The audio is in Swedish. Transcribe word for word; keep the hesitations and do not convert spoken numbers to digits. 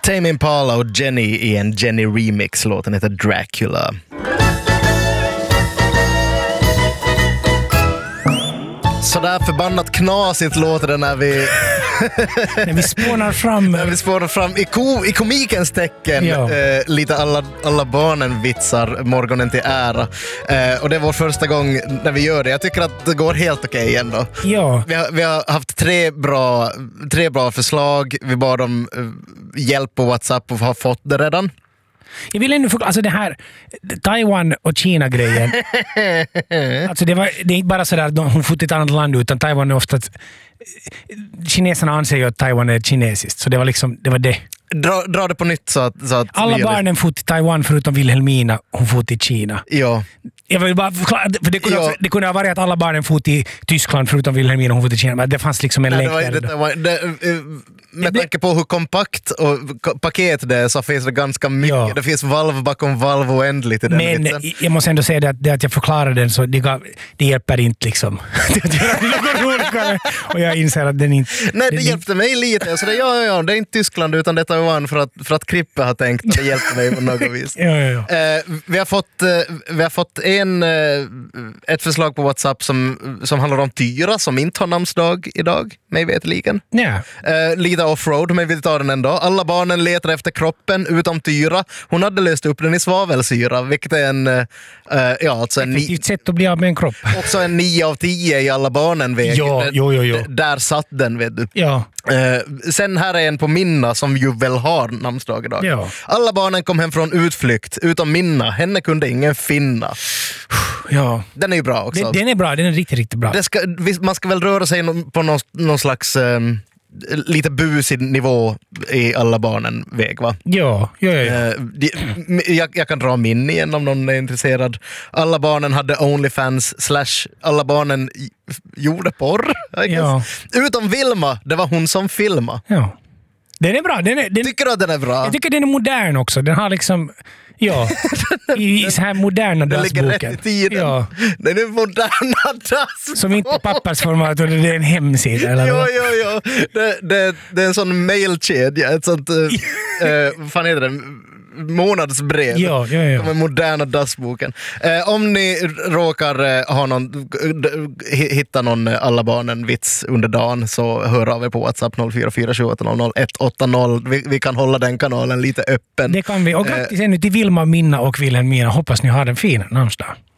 Tame Impala och Jenny i en Jenny remix. Låten heter Dracula. Sådär förbannat knasigt låter det när vi när vi spånar fram när vi spånar fram i, ko, i komikens tecken ja. eh, lite alla, alla barnen vitsar morgonen till ära. Eh, och det är vår första gång när vi gör det. Jag tycker att det går helt okej okay ändå. Ja. Vi har, vi har haft tre bra, tre bra förslag. Vi bad om eh, hjälp på WhatsApp och har fått det redan. Jag vill ändå förklara, alltså det här Taiwan och Kina-grejen. Alltså det, var, det är inte bara sådär att hon fått ett annat land, utan Taiwan är ofta att, kineserna anser ju att Taiwan är kinesiskt, så det var liksom, det var det. Dra, dra det på nytt så att... Så att alla barnen fått till Taiwan förutom Wilhelmina, hon fått till Kina. Ja. Jag vill bara förklara, för det kunde, ja. också, det kunde ha varit att alla barnen fått till Tyskland förutom Wilhelmina, hon fått till Kina, men det fanns liksom en länk där. Det var, det, med tanke på hur kompakt och paket det är så finns det ganska mycket. Ja. Det finns valv bakom valv oändligt i den men vitsen. Jag måste ändå säga det att, det att jag förklarar den så det, gav, det hjälper inte liksom. Och jag inser att den inte... Nej, det hjälpte mig lite. Så det, ja, ja, ja, det är inte Tyskland utan det är Taiwan för att, för att Krippe har tänkt att det hjälpte mig på något vis. ja, ja, ja. Eh, vi, har fått, eh, vi har fått en, eh, ett förslag på WhatsApp som, som handlar om Tyra som inte har namnsdag idag, mig vetligen. Ja. Eh, lite offroad, men vi vill ta den ändå. Alla barnen letar efter kroppen utom Tyra. Hon hade löst upp den i svavelsyra, vilket är en... Eh, ja, alltså en effektivt sätt att bli av med en kropp. Också en nio av tio i alla barnen väg. Ja, jo, jo, jo. D- där satt den, vet du. Ja. Eh, sen här är en på Minna som ju väl har namnsdag idag. Ja. Alla barnen kom hem från utflykt, utom Minna. Henne kunde ingen finna. Ja. Den är ju bra också. Den, den är bra, den är riktigt, riktigt bra. Det ska, man ska väl röra sig på någon, någon slags... Eh, lite busig nivå i alla barnen väg, va? Ja, ja, ja. ja. Uh, jag, jag kan dra min igen om någon är intresserad. Alla barnen hade OnlyFans slash alla barnen gjorde porr. Ja. Utom Vilma, det var hon som filmade. Ja. Den är bra. Den är, den, tycker du att den är bra? Jag tycker den är modern också. Den har liksom... Ja, i, i så här moderna dassboken. Den ligger rätt i tiden. Ja. Den är moderna dassboken. Som inte är pappersformat och det är en hemsida. Eller jo, jo, jo. Det, det, det är en sån mailkedja. Ett sånt... uh, vad fan heter det? Månadsbrev. Ja, ja, ja. Den moderna dassboken. Eh, om ni råkar eh, ha någon, hitta någon alla barnen vits under dagen så hör av er på WhatsApp noll fyra fyra sju åtta noll noll ett åtta noll. Vi, vi kan hålla den kanalen lite öppen. Det kan vi. Och grattis ännu till Vilma, Minna och Wilhelmina. Hoppas ni har en fin namnsdag.